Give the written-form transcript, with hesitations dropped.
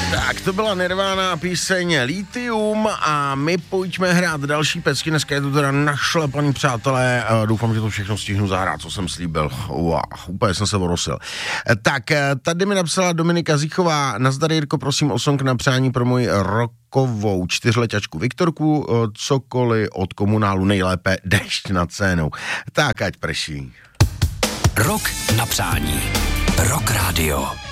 Tak to byla Nirvana píseň Lithium a my pojďme hrát další pecky. Dneska je to teda našlepaný, přátelé. Doufám, že to všechno stihnu zahrát, co jsem slíbil. Wow, úplně jsem se orosil. Tak, tady mi napsala Dominika Zíchová. Nazdar, Jirko, prosím o song na přání pro moji rokovou 4leťačku Viktorku. Cokoliv od Komunálu, nejlépe Dešť nad Scénou. Tak, ať prší. Rok na přání. Rock Radio.